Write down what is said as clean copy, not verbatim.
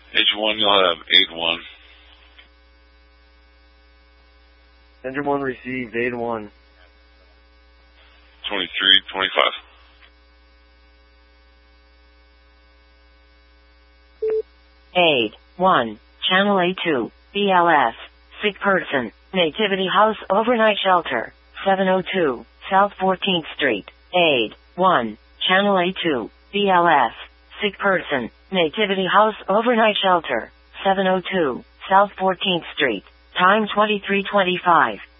H1, you'll have aid 1. Engine 1 received, aid 1. 2325. Aid 1, Channel A2, BLS, sick person, Nativity House Overnight Shelter, 702, South 14th Street. Aid 1, Channel A2, BLS, sick person, Nativity House Overnight Shelter, 702, South 14th Street. Time 2325.